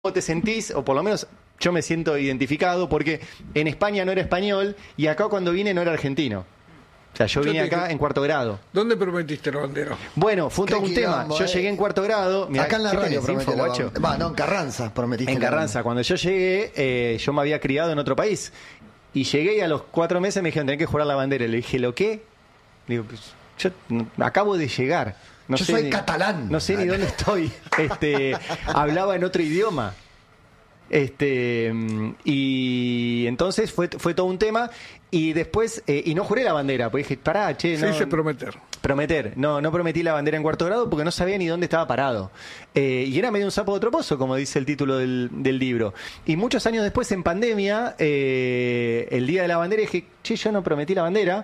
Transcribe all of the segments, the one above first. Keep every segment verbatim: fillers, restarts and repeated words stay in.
te sentís, o por lo menos yo me siento identificado, porque en España no era español y acá cuando vine no era argentino. O sea, yo, yo vine acá dije, en cuarto grado. ¿Dónde prometiste la bandera? Bueno, fue todo un tema. Yo eh. llegué en cuarto grado. Mirá, acá en la radio prometí la guacho? Va, no, en Carranza prometiste. En Carranza. Cuando yo llegué, eh, yo me había criado en otro país. Y llegué y a los cuatro meses me dijeron, tenés que jurar la bandera. Y le dije, ¿lo qué? Digo, pues, yo acabo de llegar. No yo sé soy ni, catalán. No sé ni dónde estoy. Este, hablaba en otro idioma. Este y entonces fue fue todo un tema y después eh, y no juré la bandera, porque dije, pará, che, no. Se dice prometer. Prometer. No, no prometí la bandera en cuarto grado porque no sabía ni dónde estaba parado. Eh, y era medio un sapo de otro pozo, como dice el título del, del libro. Y muchos años después, en pandemia, eh, el día de la bandera, dije, che, yo no prometí la bandera.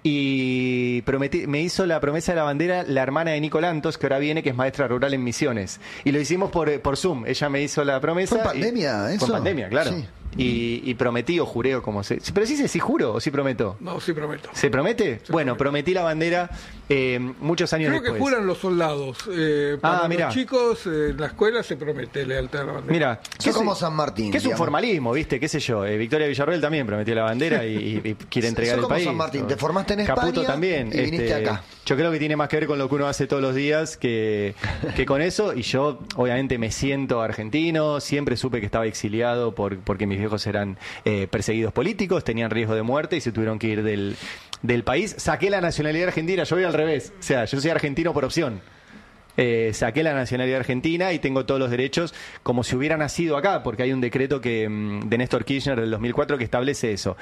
Y prometí, me hizo la promesa de la bandera la hermana de Nico Lantos, que ahora viene, que es maestra rural en Misiones. Y lo hicimos por, por Zoom. Ella me hizo la promesa. ¿Fue en pandemia y, eso? Fue en pandemia, claro. Sí. Y, y prometí o juré o como se... ¿Pero sí, sí juro o sí prometo? No, sí prometo. ¿Se promete? Se bueno, promete. Prometí la bandera eh, muchos años Creo después. Creo que juran los soldados. Eh, para ah, los mirá. chicos, eh, en la escuela se promete lealtad a la bandera. Mira, que es como San Martín. Que es digamos. un formalismo, ¿viste? ¿Qué sé yo? Eh, Victoria Villarroel también prometió la bandera y, y, y quiere entregar Sos el como país. San Martín, te formaste en España Caputo también. y viniste este, acá. Yo creo que tiene más que ver con lo que uno hace todos los días que, que con eso. Y yo, obviamente, me siento argentino. Siempre supe que estaba exiliado por, porque mis viejos eran eh, perseguidos políticos, tenían riesgo de muerte y se tuvieron que ir del, del país. Saqué la nacionalidad argentina, yo voy al revés. O sea, yo soy argentino por opción. Eh, saqué la nacionalidad argentina y tengo todos los derechos como si hubiera nacido acá, porque hay un decreto que de Néstor Kirchner del dos mil cuatro que establece eso.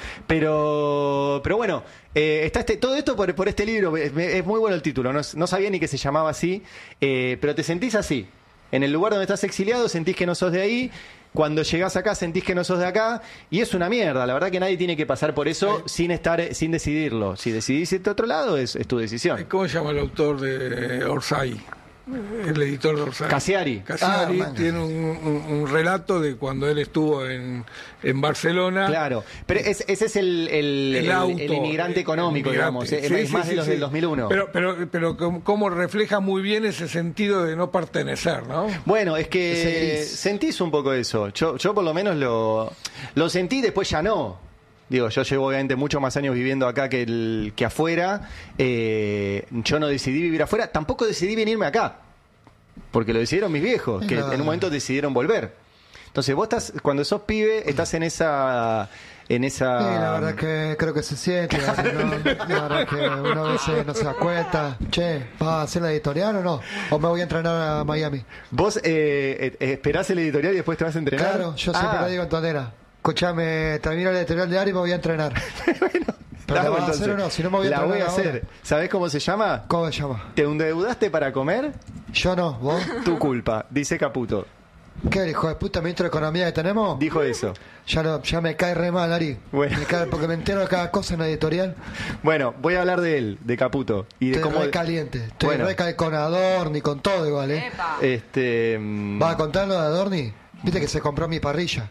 Pero pero bueno, eh, está este, todo esto por, por este libro. Es, es muy bueno el título, no, no sabía ni que se llamaba así, eh, pero te sentís así. En el lugar donde estás exiliado sentís que no sos de ahí. Cuando llegás acá sentís que no sos de acá y es una mierda. La verdad que nadie tiene que pasar por eso Ay. sin estar, sin decidirlo. Si decidís irte a otro lado es, es tu decisión. ¿Cómo se llama el autor de Orsay? El editor de Orsay. Casiari. Casiari ah, tiene un, un, un relato de cuando él estuvo en, en Barcelona. Claro, pero es, ese es el, el, el, auto, el, el inmigrante económico, el inmigrante. digamos, sí, es sí, más sí, de los sí. del dos mil uno. Pero, pero, pero cómo refleja muy bien ese sentido de no pertenecer, ¿no? Bueno, es que sentís un poco eso. Yo, yo por lo menos lo, lo sentí, después ya no. Digo, yo llevo obviamente muchos más años viviendo acá que, el, que afuera. Eh, yo no decidí vivir afuera. Tampoco decidí venirme acá. Porque lo decidieron mis viejos, que no. en un momento decidieron volver. Entonces vos estás, cuando sos pibe, estás en esa... En esa... Sí, la verdad que creo que se siente. ¿no? La verdad que uno a veces no se da cuenta. Che, ¿vas a hacer la editorial o no? ¿O me voy a entrenar a Miami? ¿Vos eh, esperás el editorial y después te vas a entrenar? Claro, yo siempre ah. lo digo en tonera. Escuchame, termino el editorial de Ari y me voy a entrenar. Bueno, ¿pero la vas a hacer o no? Si no me voy a la entrenar voy a ahora. hacer. ¿Sabés cómo se llama? ¿Cómo se llama? ¿Te endeudaste para comer? Yo no, ¿vos? Tu culpa, dice Caputo. ¿Qué, hijo de puta ministro de Economía que tenemos? Dijo eso. Ya, no, ya me cae re mal, Ari. Bueno. Me cae porque me entero de cada cosa en la editorial. Bueno, voy a hablar de él, de Caputo. Y de Estoy cómo... re caliente. Estoy bueno. re caliente con Adorni, con todo igual, ¿eh? Epa. Este... ¿Vas a contarlo de Adorni? Viste que se compró mi parrilla.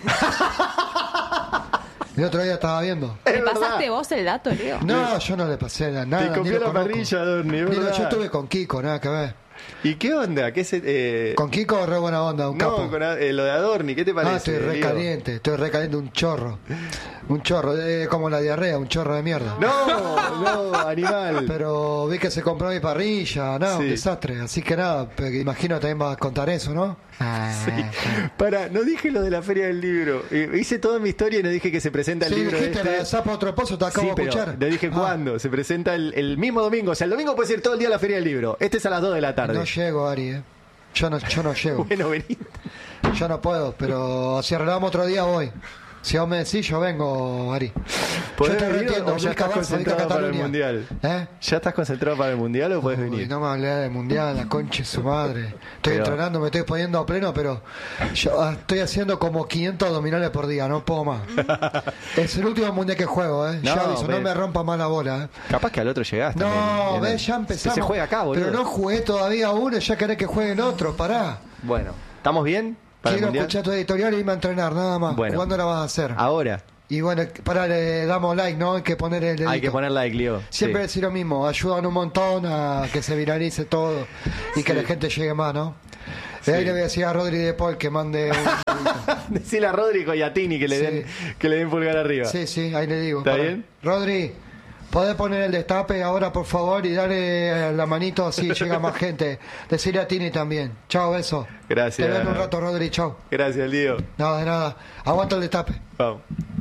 El otro día estaba viendo. ¿Le pasaste vos el dato, Leo? No, yo no le pasé nada. Te copió la parrilla, Adorni, Digo, yo estuve con Kiko, nada que ver. ¿Y qué onda? ¿Qué se, eh... Con Kiko re buena onda, un no, capo. con eh, lo de Adorni, ¿qué te parece? Ah, estoy re Leo? caliente, estoy re caliente, un chorro. Un chorro, eh, como la diarrea, un chorro de mierda. No, no, animal. Pero vi que se compró mi parrilla, nada, Sí. un desastre. Así que nada, pero imagino también vas a contar eso, ¿no? Sí. Para, no dije lo de la Feria del Libro. Eh, hice toda mi historia y no dije que se presenta el Sí, libro dijiste este. la de Sapo Otro Pozo, te acabo Sí, de pero escuchar. no dije Ah, cuándo. Se presenta el, el mismo domingo. O sea, el domingo puede ser todo el día a la Feria del Libro. Este es a las dos de la tarde. No llego, Ari, ¿eh? Yo no, yo no llego. Bueno, vení. Yo no puedo, pero si arreglamos otro día voy. Si vos me decís, yo vengo, Ari. Yo ¿Podés te venir retiendo, o ya estás Barça, concentrado Vica, para el Cataluña. Mundial? ¿Eh? ¿Ya estás concentrado para el Mundial o puedes Uy, venir? no me hablé del Mundial, la concha de su madre. Estoy Pero- entrenando, me estoy poniendo a pleno, pero yo ah, estoy haciendo como quinientos abdominales por día, no puedo más. Es el último Mundial que juego, ¿eh? No, ya aviso, no ves. me rompa más la bola, ¿eh? Capaz que al otro llegaste. No, ves, ya empezamos. Se juega acá, boludo. Pero no jugué todavía uno, ya querés que juegue el otro, pará. Bueno, ¿estamos bien para Quiero el Mundial? escuchar tu editorial y irme a entrenar, nada más. Bueno. ¿Cuándo la vas a hacer? Ahora. Y bueno, para le damos like, ¿no? Hay que poner el dedito. Hay que poner like, Leo. Siempre Sí. decir lo mismo, ayudan un montón a que se viralice todo y que Sí. la gente llegue más, ¿no? De ahí le voy a decir a Rodri de Paul que mande un... Decile a Rodrigo y a Tini que le, Sí. den, que le den pulgar arriba. Sí, sí, ahí le digo. ¿Está Para- bien? Rodri, ¿podés poner el destape ahora, por favor, y darle la manito así llega más gente? Decirle a Tini también. Chao, beso. Gracias. Te veo en un rato, Rodri, chao. Gracias, Lío. No, de nada. Aguanta el destape. Vamos.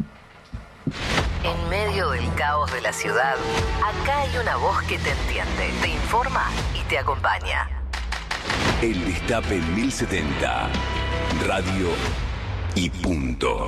En medio del caos de la ciudad, acá hay una voz que te entiende, te informa y te acompaña. El Destape mil setenta. Radio y punto.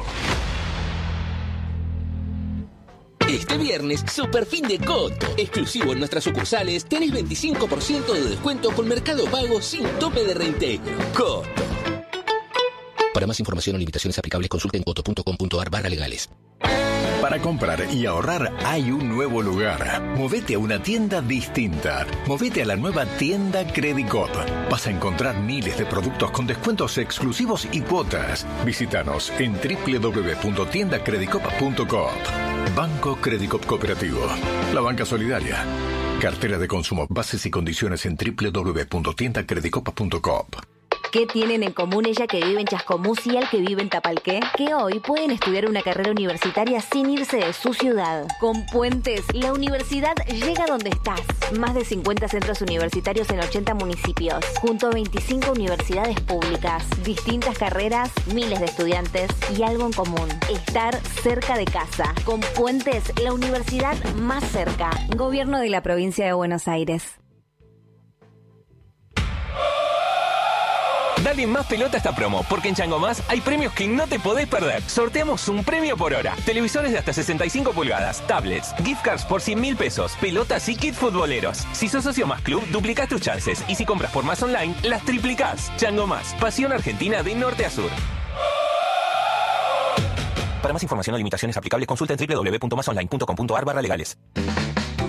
Este viernes, super fin de Coto. Exclusivo en nuestras sucursales, tenés veinticinco por ciento de descuento con Mercado Pago sin tope de reintegro. Coto. Para más información o limitaciones aplicables, consulten coto punto com punto ar barra legales. Para comprar y ahorrar hay un nuevo lugar. Movete a una tienda distinta. Movete a la nueva tienda Credicop. Vas a encontrar miles de productos con descuentos exclusivos y cuotas. Visítanos en doble u doble u doble u punto tienda credicop punto com. Banco Credicop Cooperativo. La banca solidaria. Cartera de consumo. Bases y condiciones en doble u doble u doble u punto tienda credicop punto com. ¿Qué tienen en común ella que vive en Chascomús y el que vive en Tapalqué? Que hoy pueden estudiar una carrera universitaria sin irse de su ciudad. Con Puentes, la universidad llega donde estás. Más de cincuenta centros universitarios en ochenta municipios, junto a veinticinco universidades públicas. Distintas carreras, miles de estudiantes y algo en común: estar cerca de casa. Con Puentes, la universidad más cerca. Gobierno de la Provincia de Buenos Aires. Dale más pelota a esta promo, porque en Chango Más hay premios que no te podés perder. Sorteamos un premio por hora. Televisores de hasta sesenta y cinco pulgadas, tablets, gift cards por cien mil pesos, pelotas y kits futboleros. Si sos socio Más Club, duplicás tus chances. Y si compras por Más Online, las triplicás. Chango Más, pasión argentina de norte a sur. Para más información o limitaciones aplicables, consulta en doble u doble u doble u punto más online punto com punto ar barra legales.